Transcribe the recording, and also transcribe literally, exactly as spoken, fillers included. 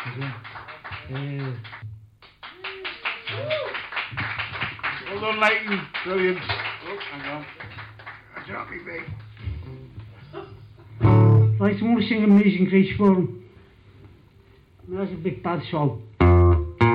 Yeah. Well done, Leighton. Brilliant. Oh, hang on. That's not me, mate. Right, I'm going to sing Amazing Grace for him. That's a big bad song.